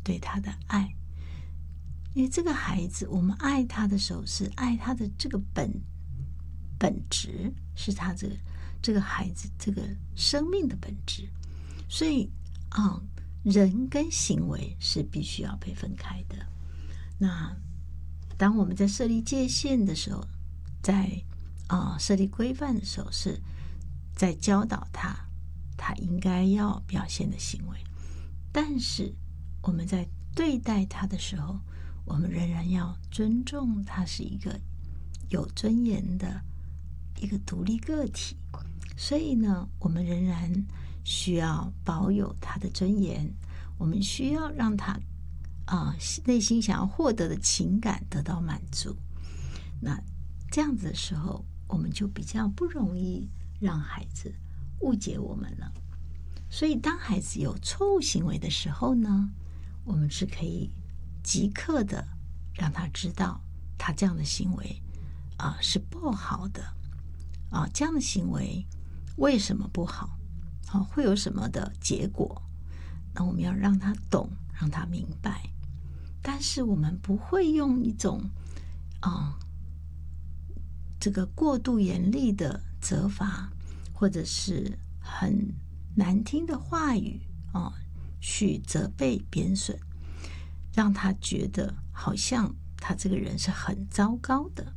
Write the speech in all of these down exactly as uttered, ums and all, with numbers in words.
对他的爱。因为这个孩子，我们爱他的时候是爱他的这个本本质，是他这个这个孩子这个生命的本质。所以啊、嗯，人跟行为是必须要被分开的。那当我们在设立界限的时候，在啊、呃、设立规范的时候，是在教导他他应该要表现的行为。但是我们在对待他的时候，我们仍然要尊重他是一个有尊严的一个独立个体。所以呢，我们仍然需要保有他的尊严，我们需要让他啊、呃、内心想要获得的情感得到满足。那这样子的时候，我们就比较不容易让孩子误解我们了。所以当孩子有错误行为的时候呢，我们是可以即刻的让他知道他这样的行为啊、呃、是不好的啊、呃，这样的行为为什么不好，啊、会有什么的结果。那我们要让他懂，让他明白。但是我们不会用一种啊、呃、这个过度严厉的责罚，或者是很难听的话语啊、哦，去责备贬损，让他觉得好像他这个人是很糟糕的。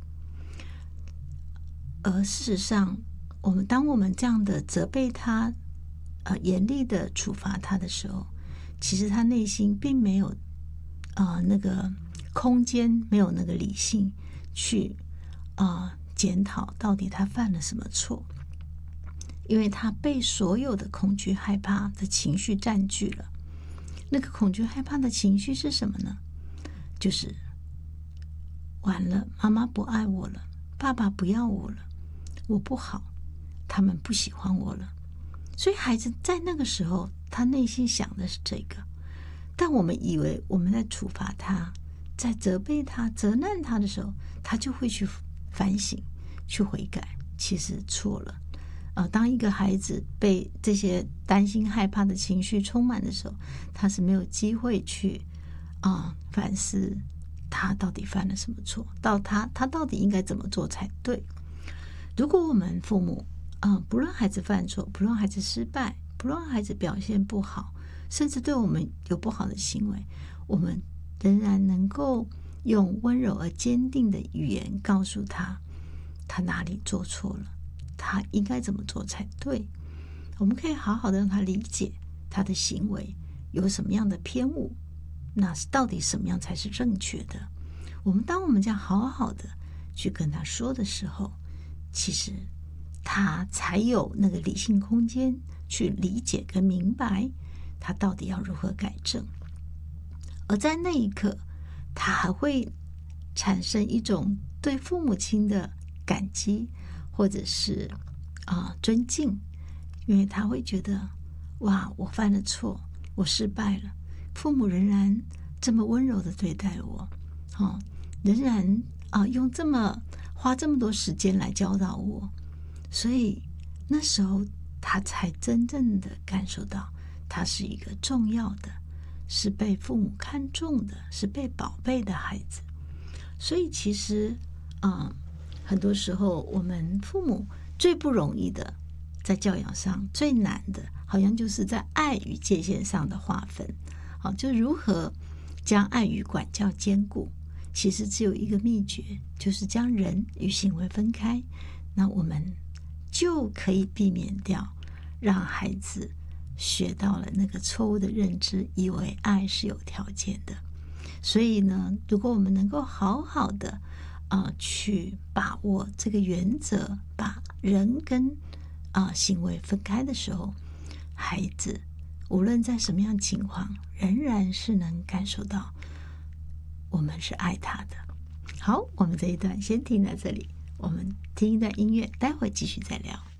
而事实上，我们当我们这样的责备他，呃，严厉的处罚他的时候，其实他内心并没有呃那个空间，没有那个理性去啊、呃、检讨到底他犯了什么错。因为他被所有的恐惧害怕的情绪占据了。那个恐惧害怕的情绪是什么呢？就是完了，妈妈不爱我了，爸爸不要我了，我不好，他们不喜欢我了。所以孩子在那个时候，他内心想的是这个。但我们以为我们在处罚他，在责备他、责难他的时候，他就会去反省、去悔改。其实错了。呃，当一个孩子被这些担心、害怕的情绪充满的时候，他是没有机会去啊、呃、反思他到底犯了什么错，到他他到底应该怎么做才对。如果我们父母啊、呃，不论孩子犯错，不论孩子失败，不论孩子表现不好，甚至对我们有不好的行为，我们仍然能够用温柔而坚定的语言告诉他，他哪里做错了，他应该怎么做才对。我们可以好好的让他理解他的行为有什么样的偏误，那到底什么样才是正确的。我们当我们这样好好的去跟他说的时候，其实他才有那个理性空间去理解跟明白他到底要如何改正。而在那一刻，他还会产生一种对父母亲的感激，或者是啊、呃、尊敬，因为他会觉得哇，我犯了错，我失败了，父母仍然这么温柔的对待我，哦，仍然啊、呃、用这么花这么多时间来教导我，所以那时候他才真正的感受到他是一个重要的，是被父母看重的，是被宝贝的孩子。所以其实啊、呃很多时候我们父母最不容易的，在教养上最难的，好像就是在爱与界限上的划分。好，就如何将爱与管教兼顾，其实只有一个秘诀，就是将人与行为分开。那我们就可以避免掉让孩子学到了那个错误的认知，以为爱是有条件的。所以呢，如果我们能够好好的啊、呃，去把握这个原则，把人跟啊、呃、行为分开的时候，孩子无论在什么样情况，仍然是能感受到我们是爱他的。好，我们这一段先听到这里，我们听一段音乐，待会继续再聊。